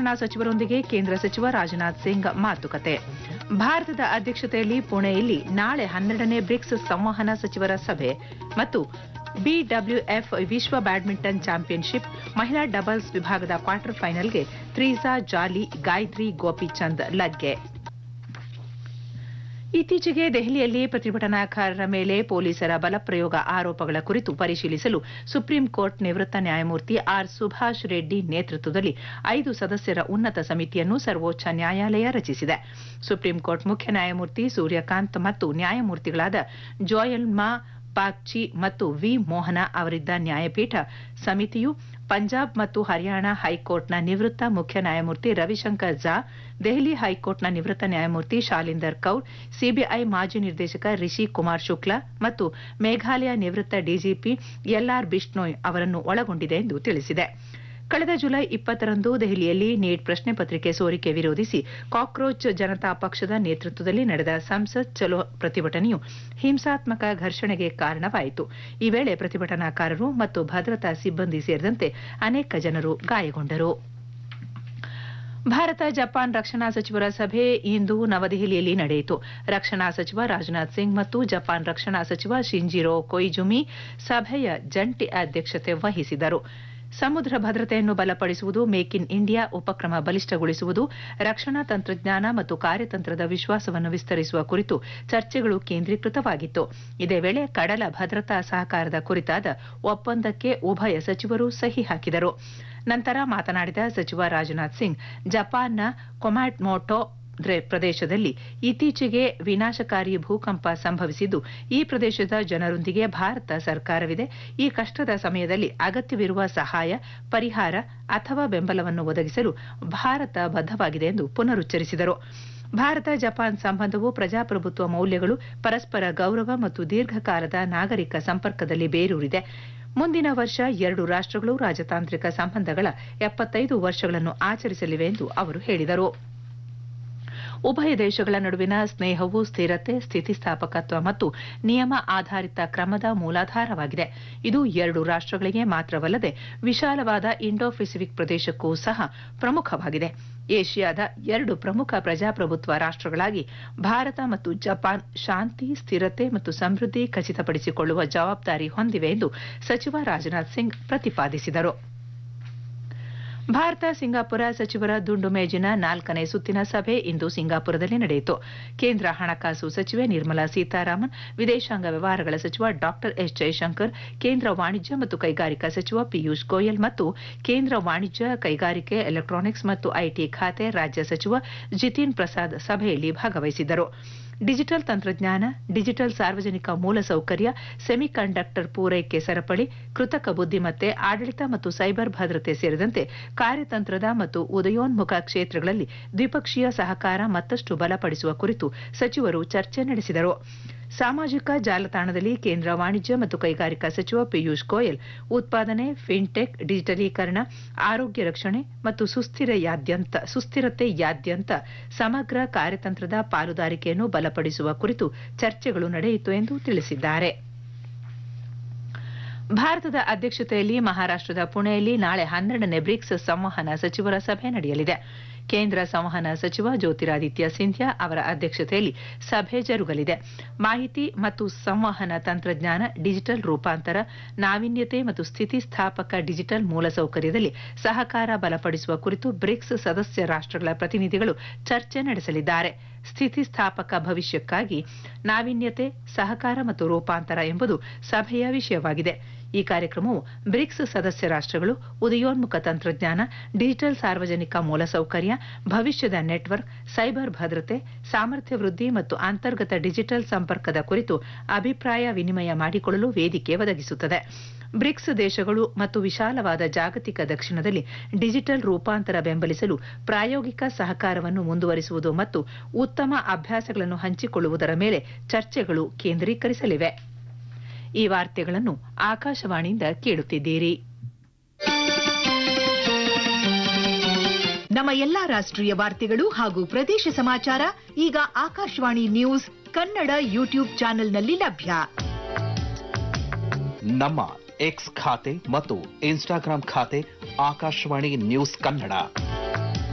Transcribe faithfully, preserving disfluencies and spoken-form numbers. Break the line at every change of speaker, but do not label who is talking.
ರಕ್ಷಣಾ ಸಚಿವರೊಂದಿಗೆ ಕೇಂದ್ರ ಸಚಿವ ರಾಜನಾಥ್ ಸಿಂಗ್ ಮಾತುಕತೆ. ಭಾರತದ ಅಧ್ಯಕ್ಷತೆಯಲ್ಲಿ ಪುಣೆಯಲ್ಲಿ ನಾಳೆ ಹನ್ನೆರಡನೇ ಬ್ರಿಕ್ಸ್ ಸಂವಹನ ಸಚಿವರ ಸಭೆ ಮತ್ತು ಬಿಡಬ್ಲ್ಯೂಎಫ್ ವಿಶ್ವ ಬ್ಯಾಡ್ಮಿಂಟನ್ ಚಾಂಪಿಯನ್ಶಿಪ್ ಮಹಿಳಾ ಡಬಲ್ಸ್ ವಿಭಾಗದ ಕ್ವಾರ್ಟರ್ ಫೈನಲ್ಗೆ ತ್ರೀಸಾ ಜಾಲಿ ಗಾಯತ್ರಿ ಗೋಪಿಚಂದ್ ಲಗ್ಗೆ. ಇತ್ತೀಚೆಗೆ ದೆಹಲಿಯಲ್ಲಿ ಪ್ರತಿಭಟನಾಕಾರರ ಮೇಲೆ ಪೊಲೀಸರ ಬಲಪ್ರಯೋಗ ಆರೋಪಗಳ ಕುರಿತು ಪರಿಶೀಲಿಸಲು ಸುಪ್ರೀಂ ಕೋರ್ಟ್ ನಿವೃತ್ತ ನ್ಯಾಯಮೂರ್ತಿ ಆರ್ ಸುಭಾಷ್ ರೆಡ್ಡಿ ನೇತೃತ್ವದಲ್ಲಿ ಐದು ಸದಸ್ಯರ ಉನ್ನತ ಸಮಿತಿಯನ್ನು ಸರ್ವೋಚ್ಚ ನ್ಯಾಯಾಲಯ ರಚಿಸಿದೆ. ಸುಪ್ರೀಂ ಕೋರ್ಟ್ ಮುಖ್ಯ ನ್ಯಾಯಮೂರ್ತಿ ಸೂರ್ಯಕಾಂತ್ ಮತ್ತು ನ್ಯಾಯಮೂರ್ತಿಗಳಾದ ಜೋಯಲ್ಮಾ ಪಾಕ್ಚಿ ಮತ್ತು ವಿ ಮೋಹನ ಅವರಿದ್ದ ನ್ಯಾಯಪೀಠ ಸಮಿತಿಯು ಪಂಜಾಬ್ ಮತ್ತು ಹರಿಯಾಣ ಹೈಕೋರ್ಟ್ನ ನಿವೃತ್ತ ಮುಖ್ಯ ನ್ಯಾಯಮೂರ್ತಿ ರವಿಶಂಕರ್ ಝಾ, ದೆಹಲಿ ಹೈಕೋರ್ಟ್ನ ನಿವೃತ್ತ ನ್ಯಾಯಮೂರ್ತಿ ಶಾಲಿಂದರ್ ಕೌರ್, ಸಿಬಿಐ ಮಾಜಿ ನಿರ್ದೇಶಕ ರಿಷಿ ಕುಮಾರ್ ಶುಕ್ಲಾ ಮತ್ತು ಮೇಘಾಲಯ ನಿವೃತ್ತ ಡಿಜಿಪಿ ಎಲ್ಆರ್ ಬಿಷ್ಣೋಯ್ ಅವರನ್ನು ಒಳಗೊಂಡಿದೆ ಎಂದು ತಿಳಿಸಿದೆ. ಕಳೆದ ಜುಲೈ ಇಪ್ಪತ್ತರಂದು ದೆಹಲಿಯಲ್ಲಿ ನೀಟ್ ಪ್ರಶ್ನೆ ಪತ್ರಿಕೆ ಸೋರಿಕೆ ವಿರೋಧಿಸಿ ಕಾಕ್ರೋಚ್ ಜನತಾ ಪಕ್ಷದ ನೇತೃತ್ವದಲ್ಲಿ ನಡೆದ ಸಂಸತ್ ಚಲೋ ಪ್ರತಿಭಟನೆಯು ಹಿಂಸಾತ್ಮಕ ಘರ್ಷಣೆಗೆ ಕಾರಣವಾಯಿತು. ಈ ವೇಳೆ ಪ್ರತಿಭಟನಾಕಾರರು ಮತ್ತು ಭದ್ರತಾ ಸಿಬ್ಬಂದಿ ಸೇರಿದಂತೆ ಅನೇಕ ಜನರು ಗಾಯಗೊಂಡರು. ಭಾರತ ಜಪಾನ್ ರಕ್ಷಣಾ ಸಚಿವರ ಸಭೆ ಇಂದು ನವದೆಹಲಿಯಲ್ಲಿ ನಡೆಯಿತು. ರಕ್ಷಣಾ ಸಚಿವ ರಾಜನಾಥ್ ಸಿಂಗ್ ಮತ್ತು ಜಪಾನ್ ರಕ್ಷಣಾ ಸಚಿವ ಶಿಂಜಿರೋ ಕೊಯಿಜುಮಿ ಸಭೆಯ ಜಂಟಿ ಅಧ್ಯಕ್ಷತೆ ವಹಿಸಿದರು. ಸಮುದ್ರ ಭದ್ರತೆಯನ್ನು ಬಲಪಡಿಸುವುದು, ಮೇಕ್ ಇನ್ ಇಂಡಿಯಾ ಉಪಕ್ರಮ ಬಲಿಷ್ಠಗೊಳಿಸುವುದು, ರಕ್ಷಣಾ ತಂತ್ರಜ್ಞಾನ ಮತ್ತು ಕಾರ್ಯತಂತ್ರದ ವಿಶ್ವಾಸವನ್ನು ವಿಸ್ತರಿಸುವ ಕುರಿತು ಚರ್ಚೆಗಳು ಕೇಂದ್ರೀಕೃತವಾಗಿತ್ತು. ಇದೇ ವೇಳೆ ಕಡಲ ಭದ್ರತಾ ಸಹಕಾರದ ಕುರಿತಾದ ಒಪ್ಪಂದಕ್ಕೆ ಉಭಯ ಸಚಿವರು ಸಹಿ ಹಾಕಿದರು. ನಂತರ ಮಾತನಾಡಿದ ಸಚಿವ ರಾಜನಾಥ್ ಸಿಂಗ್, ಜಪಾನ್ನ ಕೊಮಾಮೊಟೊ ಪ್ರದೇಶದಲ್ಲಿ ಇತ್ತೀಚೆಗೆ ವಿನಾಶಕಾರಿ ಭೂಕಂಪ ಸಂಭವಿಸಿದ್ದು, ಈ ಪ್ರದೇಶದ ಜನರೊಂದಿಗೆ ಭಾರತ ಸರ್ಕಾರವಿದೆ. ಈ ಕಷ್ಟದ ಸಮಯದಲ್ಲಿ ಅಗತ್ಯವಿರುವ ಸಹಾಯ, ಪರಿಹಾರ ಅಥವಾ ಬೆಂಬಲವನ್ನು ಒದಗಿಸಲು ಭಾರತ ಬದ್ಧವಾಗಿದೆ ಎಂದು ಪುನರುಚ್ಚರಿಸಿದರು. ಭಾರತ ಜಪಾನ್ ಸಂಬಂಧವು ಪ್ರಜಾಪ್ರಭುತ್ವ ಮೌಲ್ಯಗಳು, ಪರಸ್ಪರ ಗೌರವ ಮತ್ತು ದೀರ್ಘಕಾಲದ ನಾಗರಿಕ ಸಂಪರ್ಕದಲ್ಲಿ ಬೇರೂರಿದೆ. ಮುಂದಿನ ವರ್ಷ ಎರಡು ರಾಷ್ಟ್ರಗಳು ರಾಜತಾಂತ್ರಿಕ ಸಂಬಂಧಗಳ ಎಪ್ಪತ್ತೈದು ವರ್ಷಗಳನ್ನು ಆಚರಿಸಲಿವೆ ಎಂದು ಅವರು ಹೇಳಿದರು. ಉಭಯ ದೇಶಗಳ ನಡುವಿನ ಸ್ನೇಹವು ಸ್ಥಿರತೆ, ಸ್ಥಿತಿಸ್ಥಾಪಕತ್ವ ಮತ್ತು ನಿಯಮ ಆಧಾರಿತ ಕ್ರಮದ ಮೂಲಾಧಾರವಾಗಿದೆ. ಇದು ಎರಡು ರಾಷ್ಟ್ರಗಳಿಗೆ ಮಾತ್ರವಲ್ಲದೆ ವಿಶಾಲವಾದ ಇಂಡೋ ಪೆಸಿಫಿಕ್ ಪ್ರದೇಶಕ್ಕೂ ಸಹ ಪ್ರಮುಖವಾಗಿದೆ. ಏಷ್ಯಾದ ಎರಡು ಪ್ರಮುಖ ಪ್ರಜಾಪ್ರಭುತ್ವ ರಾಷ್ಟ್ರಗಳಾಗಿ ಭಾರತ ಮತ್ತು ಜಪಾನ್ ಶಾಂತಿ, ಸ್ಥಿರತೆ ಮತ್ತು ಸಮೃದ್ಧಿ ಖಚಿತಪಡಿಸಿಕೊಳ್ಳುವ ಜವಾಬ್ದಾರಿ ಹೊಂದಿವೆ ಎಂದು ಸಚಿವ ರಾಜನಾಥ್ ಸಿಂಗ್ ಪ್ರತಿಪಾದಿಸಿದರು. ಭಾರತ ಸಿಂಗಾಪುರ ಸಚಿವರ ದುಂಡು ಮೇಜಿನ ನಾಲ್ಕನೇ ಸುತ್ತಿನ ಸಭೆ ಇಂದು ಸಿಂಗಾಪುರದಲ್ಲಿ ನಡೆಯಿತು. ಕೇಂದ್ರ ಹಣಕಾಸು ಸಚಿವೆ ನಿರ್ಮಲಾ ಸೀತಾರಾಮನ್, ವಿದೇಶಾಂಗ ವ್ಯವಹಾರಗಳ ಸಚಿವ ಡಾ ಎಸ್ ಜೈಶಂಕರ್, ಕೇಂದ್ರ ವಾಣಿಜ್ಯ ಮತ್ತು ಕೈಗಾರಿಕಾ ಸಚಿವ ಪಿಯೂಷ್ ಗೋಯಲ್ ಮತ್ತು ಕೇಂದ್ರ ವಾಣಿಜ್ಯ, ಕೈಗಾರಿಕೆ, ಎಲೆಕ್ಟ್ರಾನಿಕ್ಸ್ ಮತ್ತು ಐಟಿ ಖಾತೆ ರಾಜ್ಯ ಸಚಿವ ಜಿತಿನ್ ಪ್ರಸಾದ್ ಸಭೆಯಲ್ಲಿ ಭಾಗವಹಿಸಿದ್ದರು. ಡಿಜಿಟಲ್ ತಂತ್ರಜ್ಞಾನ, ಡಿಜಿಟಲ್ ಸಾರ್ವಜನಿಕ ಮೂಲಸೌಕರ್ಯ, ಸೆಮಿಕಂಡಕ್ಟರ್ ಪೂರೈಕೆ ಸರಪಳಿ, ಕೃತಕ ಬುದ್ದಿಮತ್ತೆ, ಆಡಳಿತ ಮತ್ತು ಸೈಬರ್ ಭದ್ರತೆ ಸೇರಿದಂತೆ ಕಾರ್ಯತಂತ್ರದ ಮತ್ತು ಉದಯೋನ್ಮುಖ ಕ್ಷೇತ್ರಗಳಲ್ಲಿ ದ್ವಿಪಕ್ಷೀಯ ಸಹಕಾರ ಮತ್ತಷ್ಟು ಬಲಪಡಿಸುವ ಕುರಿತು ಸಚಿವರು ಚರ್ಚೆ ನಡೆಸಿದರು. ಸಾಮಾಜಿಕ ಜಾಲತಾಣದಲ್ಲಿ ಕೇಂದ್ರ ವಾಣಿಜ್ಯ ಮತ್ತು ಕೈಗಾರಿಕಾ ಸಚಿವ ಪಿಯೂಷ್ ಗೋಯಲ್ ಉತ್ಪಾದನೆ, ಫಿನ್ಟೆಕ್, ಡಿಜಿಟಲೀಕರಣ, ಆರೋಗ್ಯ ರಕ್ಷಣೆ ಮತ್ತು ಸುಸ್ಥಿರತೆಯಾದ್ಯಂತ ಸುಸ್ಥಿರತೆಯಾದ್ಯಂತ ಸಮಗ್ರ ಕಾರ್ಯತಂತ್ರದ ಪಾಲುದಾರಿಕೆಯನ್ನು ಬಲಪಡಿಸುವ ಕುರಿತು ಚರ್ಚೆಗಳು ನಡೆಯಿತು ಎಂದು ತಿಳಿಸಿದ್ದಾರೆ. ಭಾರತದ ಅಧ್ಯಕ್ಷತೆಯಲ್ಲಿ ಮಹಾರಾಷ್ಟದ ಪುಣೆಯಲ್ಲಿ ನಾಳೆ ಹನ್ನೆರಡನೇ ಬ್ರಿಕ್ಸ್ ಸಂವಹನ ಸಚಿವರ ಸಭೆ ನಡೆಯಲಿದೆ. ಕೇಂದ್ರ ಸಂವಹನ ಸಚಿವ ಜ್ಯೋತಿರಾದಿತ್ಯ ಸಿಂಧ್ಯಾ ಅವರ ಅಧ್ಯಕ್ಷತೆಯಲ್ಲಿ ಸಭೆ ಜರುಗಲಿದೆ. ಮಾಹಿತಿ ಮತ್ತು ಸಂವಹನ ತಂತ್ರಜ್ಞಾನ, ಡಿಜಿಟಲ್ ರೂಪಾಂತರ, ನಾವೀನ್ಯತೆ ಮತ್ತು ಸ್ಥಿತಿಸ್ಥಾಪಕ ಡಿಜಿಟಲ್ ಮೂಲಸೌಕರ್ಯದಲ್ಲಿ ಸಹಕಾರ ಬಲಪಡಿಸುವ ಕುರಿತು ಬ್ರಿಕ್ಸ್ ಸದಸ್ಯ ರಾಷ್ಟ್ರಗಳ ಪ್ರತಿನಿಧಿಗಳು ಚರ್ಚೆ ನಡೆಸಲಿದ್ದಾರೆ. ಸ್ಥಿತಿಸ್ಥಾಪಕ ಭವಿಷ್ಯಕ್ಕಾಗಿ ನಾವೀನ್ಯತೆ, ಸಹಕಾರ ಮತ್ತು ರೂಪಾಂತರ ಎಂಬುದು ಸಭೆಯ ವಿಷಯವಾಗಿದೆ. ಈ ಕಾರ್ಯಕ್ರಮವು ಬ್ರಿಕ್ಸ್ ಸದಸ್ಯ ರಾಷ್ಟ್ರಗಳು ಉದಯೋನ್ಮುಖ ತಂತ್ರಜ್ಞಾನ, ಡಿಜಿಟಲ್ ಸಾರ್ವಜನಿಕ ಮೂಲಸೌಕರ್ಯ, ಭವಿಷ್ಯದ ನೆಟ್ವರ್ಕ್, ಸೈಬರ್ ಭದ್ರತೆ, ಸಾಮರ್ಥ್ಯ ವೃದ್ಧಿ ಮತ್ತು ಅಂತರ್ಗತ ಡಿಜಿಟಲ್ ಸಂಪರ್ಕದ ಕುರಿತು ಅಭಿಪ್ರಾಯ ವಿನಿಮಯ ಮಾಡಿಕೊಳ್ಳಲು ವೇದಿಕೆ ಒದಗಿಸುತ್ತದೆ. ಬ್ರಿಕ್ಸ್ ದೇಶಗಳು ಮತ್ತು ವಿಶಾಲವಾದ ಜಾಗತಿಕ ದಕ್ಷಿಣದಲ್ಲಿ ಡಿಜಿಟಲ್ ರೂಪಾಂತರ ಬೆಂಬಲಿಸಲು ಪ್ರಾಯೋಗಿಕ ಸಹಕಾರವನ್ನು ಮುಂದುವರಿಸುವುದು ಮತ್ತು ಉತ್ತಮ ಅಭ್ಯಾಸಗಳನ್ನು ಹಂಚಿಕೊಳ್ಳುವುದರ ಮೇಲೆ ಚರ್ಚೆಗಳು ಕೇಂದ್ರೀಕರಿಸಲಿವೆ. ಈ ವಾರ್ತೆಗಳನ್ನು ಆಕಾಶವಾಣಿಯಿಂದ ಕೇಳುತ್ತಿದ್ದೀರಿ.
ನಮ್ಮ ಎಲ್ಲಾ ರಾಷ್ಟ್ರೀಯ ವಾರ್ತೆಗಳು ಹಾಗೂ ಪ್ರದೇಶ ಸಮಾಚಾರ ಈಗ ಆಕಾಶವಾಣಿ ನ್ಯೂಸ್ ಕನ್ನಡ ಯೂಟ್ಯೂಬ್ ಚಾನೆಲ್ನಲ್ಲಿ ಲಭ್ಯ.
ನಮ್ಮ ಎಕ್ಸ್ ಖಾತೆ ಮತ್ತು ಇನ್ಸ್ಟಾಗ್ರಾಂ ಖಾತೆ ಆಕಾಶವಾಣಿ ನ್ಯೂಸ್ ಕನ್ನಡ.